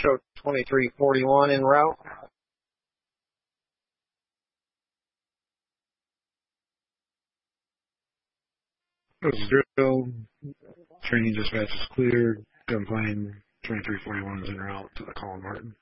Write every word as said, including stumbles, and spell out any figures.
show twenty-three forty-one en route. This is drill. Training dispatch is cleared. Gunplane twenty-three forty-one is en route to the Colin Martin.